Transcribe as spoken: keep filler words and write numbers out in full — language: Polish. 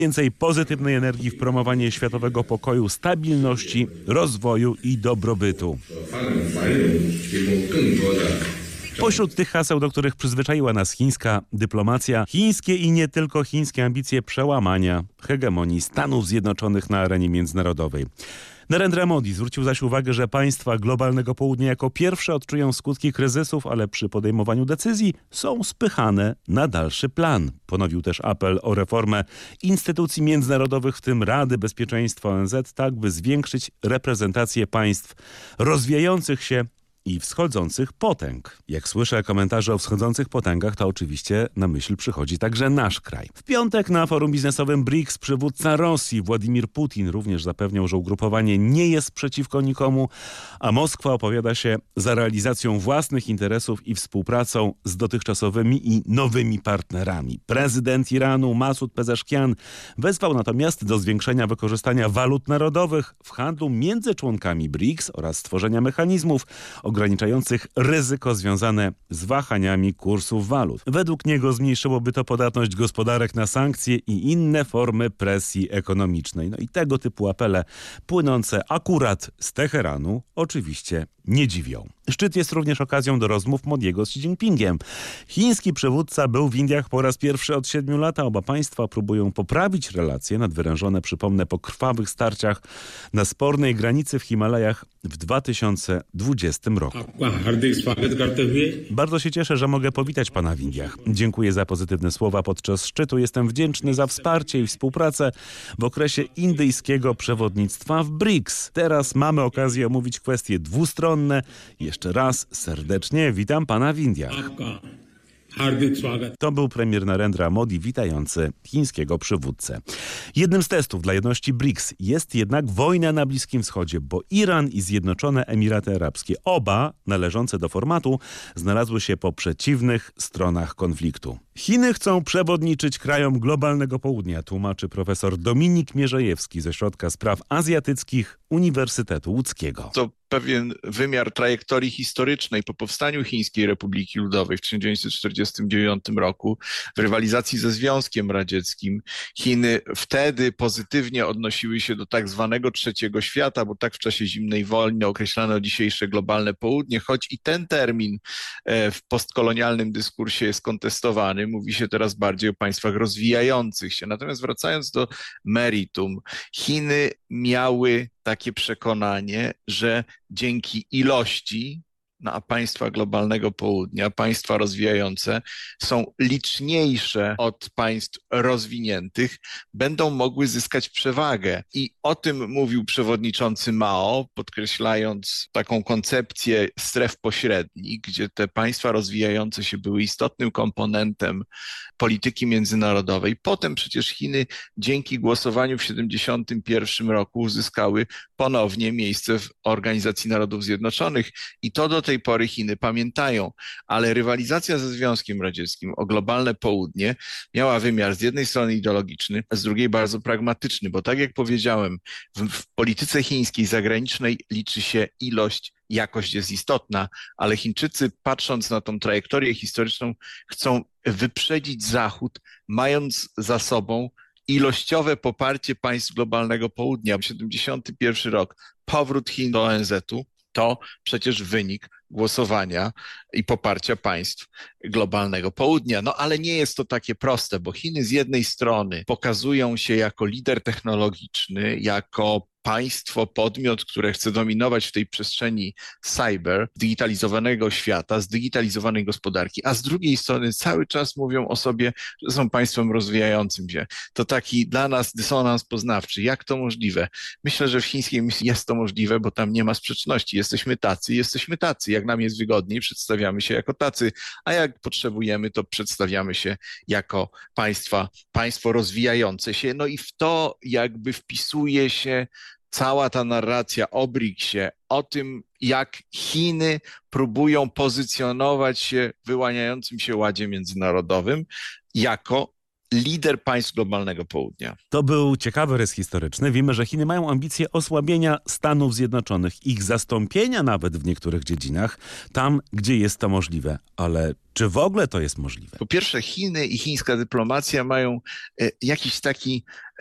Więcej pozytywnej energii w promowanie światowego pokoju, stabilności, rozwoju i dobrobytu. Pośród tych haseł, do których przyzwyczaiła nas chińska dyplomacja, chińskie i nie tylko chińskie ambicje przełamania hegemonii Stanów Zjednoczonych na arenie międzynarodowej. Narendra Modi zwrócił zaś uwagę, że państwa globalnego południa jako pierwsze odczują skutki kryzysów, ale przy podejmowaniu decyzji są spychane na dalszy plan. Ponowił też apel o reformę instytucji międzynarodowych, w tym Rady Bezpieczeństwa O N Z, tak by zwiększyć reprezentację państw rozwijających się i wschodzących potęg. Jak słyszę komentarze o wschodzących potęgach, to oczywiście na myśl przychodzi także nasz kraj. W piątek na forum biznesowym B R I C S przywódca Rosji Władimir Putin również zapewniał, że ugrupowanie nie jest przeciwko nikomu, a Moskwa opowiada się za realizacją własnych interesów i współpracą z dotychczasowymi i nowymi partnerami. Prezydent Iranu Masud Pezeszkian wezwał natomiast do zwiększenia wykorzystania walut narodowych w handlu między członkami B R I C S oraz stworzenia mechanizmów ograniczających ryzyko związane z wahaniami kursów walut. Według niego zmniejszyłoby to podatność gospodarek na sankcje i inne formy presji ekonomicznej. No i tego typu apele płynące akurat z Teheranu oczywiście nie dziwią. Szczyt jest również okazją do rozmów Modiego z Xi Jinpingiem. Chiński przywódca był w Indiach po raz pierwszy od siedmiu lat. Oba państwa próbują poprawić relacje nadwyrężone, przypomnę, po krwawych starciach na spornej granicy w Himalajach w dwa tysiące dwudziestym roku. Bardzo się cieszę, że mogę powitać pana w Indiach. Dziękuję za pozytywne słowa podczas szczytu. Jestem wdzięczny za wsparcie i współpracę w okresie indyjskiego przewodnictwa w B R I C S. Teraz mamy okazję omówić kwestie dwustronne. Jeszcze raz serdecznie witam pana w Indiach. To był premier Narendra Modi witający chińskiego przywódcę. Jednym z testów dla jedności B R I C S jest jednak wojna na Bliskim Wschodzie, bo Iran i Zjednoczone Emiraty Arabskie, oba należące do formatu, znalazły się po przeciwnych stronach konfliktu. Chiny chcą przewodniczyć krajom globalnego południa, tłumaczy profesor Dominik Mierzejewski ze Środka Spraw Azjatyckich Uniwersytetu Łódzkiego. To pewien wymiar trajektorii historycznej. Po powstaniu Chińskiej Republiki Ludowej w tysiąc dziewięćset czterdziestym dziewiątym roku w rywalizacji ze Związkiem Radzieckim Chiny wtedy pozytywnie odnosiły się do tak zwanego trzeciego świata, bo tak w czasie zimnej wojny określano dzisiejsze globalne południe, choć i ten termin w postkolonialnym dyskursie jest kontestowany. Mówi się teraz bardziej o państwach rozwijających się. Natomiast wracając do meritum, Chiny miały takie przekonanie, że dzięki ilości no, a państwa globalnego południa, państwa rozwijające są liczniejsze od państw rozwiniętych, będą mogły zyskać przewagę. I o tym mówił przewodniczący Mao, podkreślając taką koncepcję stref pośrednich, gdzie te państwa rozwijające się były istotnym komponentem polityki międzynarodowej. Potem przecież Chiny dzięki głosowaniu w siedemdziesiątym pierwszym roku uzyskały ponownie miejsce w Organizacji Narodów Zjednoczonych i to do tej pory Chiny pamiętają, ale rywalizacja ze Związkiem Radzieckim o globalne południe miała wymiar z jednej strony ideologiczny, a z drugiej bardzo pragmatyczny, bo tak jak powiedziałem, w, w polityce chińskiej zagranicznej liczy się ilość, jakość jest istotna, ale Chińczycy, patrząc na tą trajektorię historyczną, chcą wyprzedzić Zachód, mając za sobą ilościowe poparcie państw globalnego południa. siedemdziesiąty pierwszy rok, powrót Chin do O N Z u, to przecież wynik głosowania i poparcia państw globalnego południa. No ale nie jest to takie proste, bo Chiny z jednej strony pokazują się jako lider technologiczny, jako państwo, podmiot, które chce dominować w tej przestrzeni cyber, digitalizowanego świata, zdigitalizowanej gospodarki, a z drugiej strony cały czas mówią o sobie, że są państwem rozwijającym się. To taki dla nas dysonans poznawczy. Jak to możliwe? Myślę, że w chińskiej misji jest to możliwe, bo tam nie ma sprzeczności. Jesteśmy tacy, jesteśmy tacy. Jak nam jest wygodniej, przedstawiamy się jako tacy, a jak potrzebujemy, to przedstawiamy się jako państwa, państwo rozwijające się. No i w to jakby wpisuje się cała ta narracja o B R I C S-ie, o tym, jak Chiny próbują pozycjonować się w wyłaniającym się ładzie międzynarodowym jako lider państw globalnego południa. To był ciekawy rys historyczny. Wiemy, że Chiny mają ambicje osłabienia Stanów Zjednoczonych, ich zastąpienia nawet w niektórych dziedzinach, tam gdzie jest to możliwe. Ale czy w ogóle to jest możliwe? Po pierwsze, Chiny i chińska dyplomacja mają e, jakiś taki